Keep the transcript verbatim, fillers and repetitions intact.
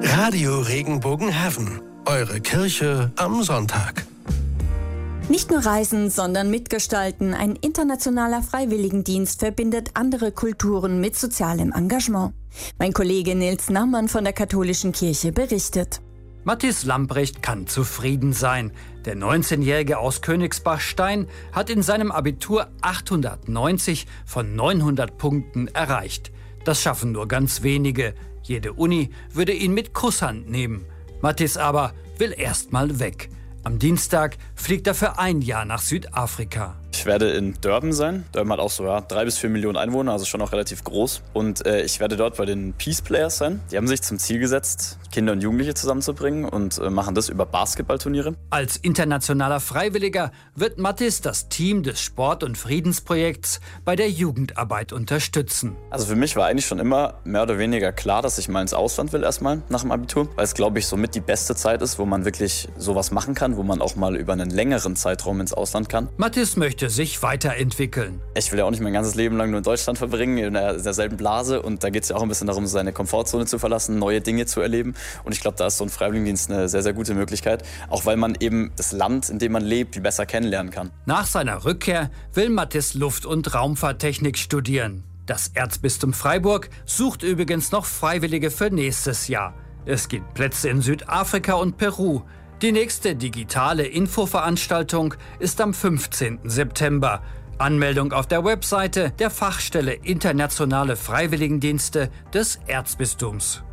Radio Regenbogenhaven. Eure Kirche am Sonntag. Nicht nur reisen, sondern mitgestalten. Ein internationaler Freiwilligendienst verbindet andere Kulturen mit sozialem Engagement. Mein Kollege Nils Naumann von der Katholischen Kirche berichtet. Mathis Lamprecht kann zufrieden sein. Der neunzehnjährige aus Königsbachstein hat in seinem Abitur achthundertneunzig von neunhundert Punkten erreicht. Das schaffen nur ganz wenige. Jede Uni würde ihn mit Kusshand nehmen. Mathis aber will erst mal weg. Am Dienstag fliegt er für ein Jahr nach Südafrika. Ich werde in Durban sein. Durban hat auch so ja, drei bis vier Millionen Einwohner, also schon auch relativ groß. Und äh, ich werde dort bei den Peace Players sein. Die haben sich zum Ziel gesetzt, Kinder und Jugendliche zusammenzubringen und äh, machen das über Basketballturniere. Als internationaler Freiwilliger wird Mathis das Team des Sport- und Friedensprojekts bei der Jugendarbeit unterstützen. Also für mich war eigentlich schon immer mehr oder weniger klar, dass ich mal ins Ausland will erstmal nach dem Abitur. Weil es, glaube ich, somit die beste Zeit ist, wo man wirklich sowas machen kann, wo man auch mal über einen längeren Zeitraum ins Ausland kann. Mathis möchte sich weiterentwickeln. Ich will ja auch nicht mein ganzes Leben lang nur in Deutschland verbringen, in derselben Blase. Und da geht es ja auch ein bisschen darum, seine Komfortzone zu verlassen, neue Dinge zu erleben. Und ich glaube, da ist so ein Freiwilligendienst eine sehr, sehr gute Möglichkeit. Auch weil man eben das Land, in dem man lebt, viel besser kennenlernen kann. Nach seiner Rückkehr will Mathis Luft- und Raumfahrttechnik studieren. Das Erzbistum Freiburg sucht übrigens noch Freiwillige für nächstes Jahr. Es gibt Plätze in Südafrika und Peru. Die nächste digitale Infoveranstaltung ist am fünfzehnten September. Anmeldung auf der Webseite der Fachstelle Internationale Freiwilligendienste des Erzbistums.